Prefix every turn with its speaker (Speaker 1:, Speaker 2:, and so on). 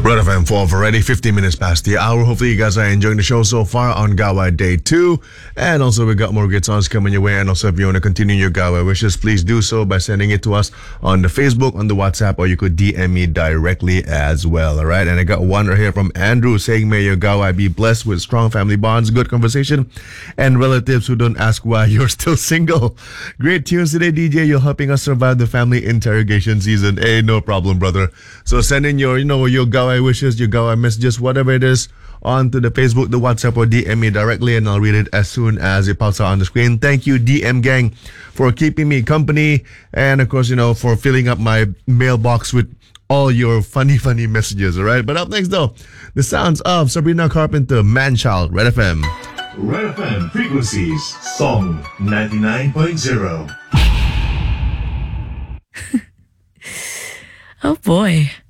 Speaker 1: Red FM 12 already, 15 minutes past the hour. Hopefully you guys are enjoying the show so far on Gawai Day 2. And also we got more good songs coming your way. And also if you want to continue your Gawai wishes, please do so by sending it to us on the Facebook, on the WhatsApp, or you could DM me directly as well. All right. And I got one right here from Andrew saying, may your Gawai be blessed with strong family bonds, good conversation, and relatives who don't ask why you're still single. Great tunes today, DJ. You're helping us survive the family interrogation season. Hey, no problem, brother. So send in your Gawai wishes, your Gawai messages, whatever it is, onto the Facebook, the WhatsApp, or DM me directly, and I'll read it as soon as it pops out on the screen. Thank you, DM gang, for keeping me company, and of course, for filling up my mailbox with all your funny messages. All right, but up next though, the sounds of Sabrina Carpenter, Manchild, Red FM.
Speaker 2: Red FM frequencies, song 99.0.
Speaker 3: Oh boy.